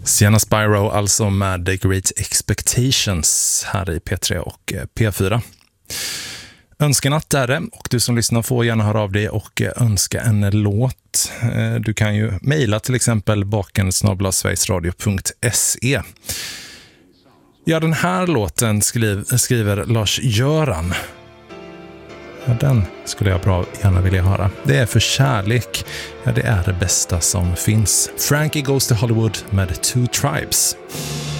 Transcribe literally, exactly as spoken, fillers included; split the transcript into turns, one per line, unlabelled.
Sienna Spyro alltså med The Great Expectations här i P tre och P fyra. Önskenatt är det, och du som lyssnar får gärna höra av dig och önska en låt. Du kan ju mejla till exempel baken snabel-a sverigesradio punkt se. Ja, den här låten skriv, skriver Lars-Göran. Ja, den skulle jag bra gärna vilja höra. Det är För kärlek. Ja, det är det bästa som finns. Frankie Goes to Hollywood med Two Tribes.